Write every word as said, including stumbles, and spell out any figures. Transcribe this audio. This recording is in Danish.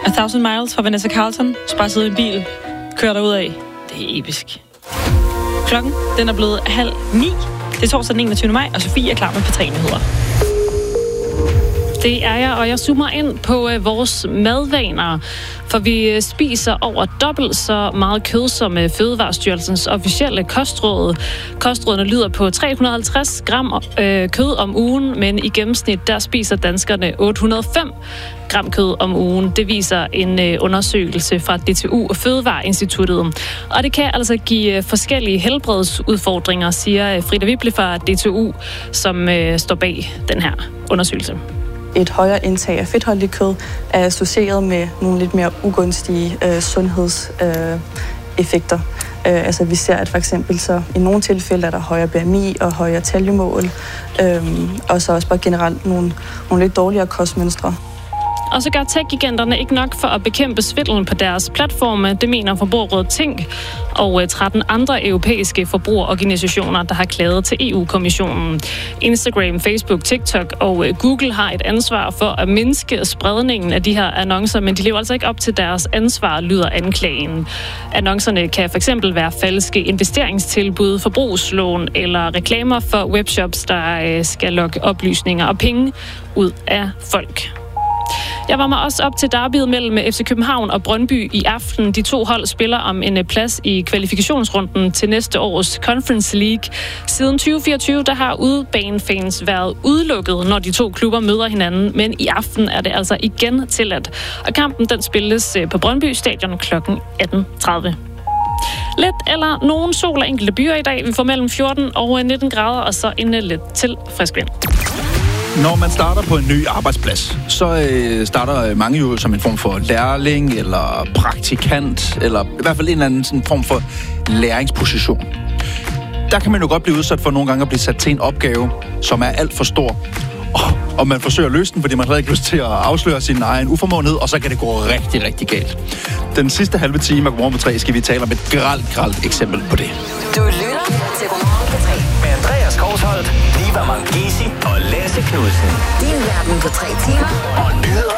A Thousand Miles fra Vanessa Carlton. Bare sidde i en bil, kører derud af. Det er episk. Klokken, den er blevet halv ni. Det er torsdag den enogtyvende maj, og Sofie er klar med P tre Nyheder. Det er jeg, og jeg zoomer ind på øh, vores madvaner, for vi spiser over dobbelt så meget kød som øh, Fødevarestyrelsens officielle kostråd. Kostrådene lyder på tre hundrede og halvtreds gram øh, kød om ugen, men i gennemsnit der spiser danskerne otte hundrede og fem gram kød om ugen. Det viser en øh, undersøgelse fra D T U og Fødevareinstituttet. Og det kan altså give øh, forskellige helbredsudfordringer, siger øh, Frida Vible fra D T U, som øh, står bag den her undersøgelse. Et højere indtag af fedtholdigt kød er associeret med nogle lidt mere ugunstige øh, sundhedseffekter. Øh, øh, altså vi ser, at for eksempel så i nogle tilfælde er der højere B M I og højere taljemål, øh, og så også bare generelt nogle, nogle lidt dårligere kostmønstre. Og så gør tech-giganterne ikke nok for at bekæmpe svindlen på deres platforme. Det mener Forbrugerrådet Tænk og tretten andre europæiske forbrugerorganisationer, der har klaget til E U-kommissionen. Instagram, Facebook, TikTok og Google har et ansvar for at mindske spredningen af de her annoncer, men de lever altså ikke op til deres ansvar, lyder anklagen. Annoncerne kan fx være falske investeringstilbud, forbrugslån eller reklamer for webshops, der skal lokke oplysninger og penge ud af folk. Jeg var mig også op til derbyet mellem F C København og Brøndby i aften. De to hold spiller om en plads i kvalifikationsrunden til næste års Conference League. Siden tyve fireogtyve der har udebanefans været udelukket, når de to klubber møder hinanden. Men i aften er det altså igen tilladt. Og kampen den spilles på Brøndby Stadion klokken atten tredive. Lidt eller nogen sol og enkelte byer i dag. Vi får mellem fjorten og nitten grader, og så en lidt til frisk vind. Når man starter på en ny arbejdsplads, så øh, starter mange jo som en form for lærling eller praktikant, eller i hvert fald en eller anden sådan form for læringsposition. Der kan man jo godt blive udsat for nogle gange at blive sat til en opgave, som er alt for stor, og, og man forsøger at løse den, fordi man har ikke lyst til at afsløre sin egen uformåenhed, og så kan det gå rigtig, rigtig galt. Den sidste halve time af Godmorgen på tre skal vi tale om et grelt, grelt eksempel på det. Du lytter til Godmorgen på tre med Andreas Korsholt, Liva Mangisi og Lasse Knudsen. Din verden på tre timer og nyheder